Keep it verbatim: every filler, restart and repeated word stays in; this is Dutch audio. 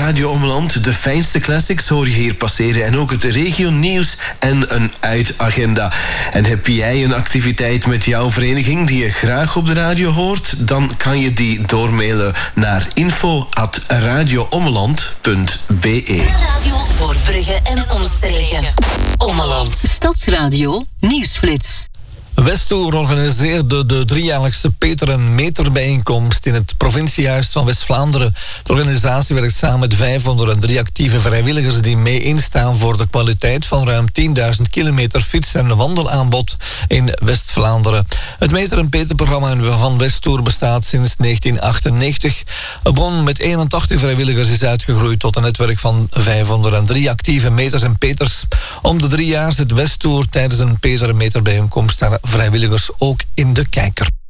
Radio Ommeland. De fijnste classics hoor je hier passeren. En ook het regionieuws en een uitagenda. En heb jij een activiteit met jouw vereniging die je graag op de radio hoort? Dan kan je die doormailen naar info at radioommeland punt be. Radio voor Brugge en omstreken. Ommeland. Stadsradio Nieuwsflits. Westoer organiseerde de driejaarlijkse Peter en Meter bijeenkomst in het provinciehuis van West-Vlaanderen. De organisatie werkt samen met vijfhonderddrie actieve vrijwilligers die mee instaan voor de kwaliteit van ruim tienduizend kilometer fiets- en wandelaanbod in West-Vlaanderen. Het Meter en Peter programma van Westoer bestaat sinds negentien achtennegentig. Bon met eenentachtig vrijwilligers is uitgegroeid tot een netwerk van vijfhonderddrie actieve meters en peters. Om de drie jaar zit Westoer tijdens een Peter en Meter bijeenkomst daar vrijwilligers ook in de kijker.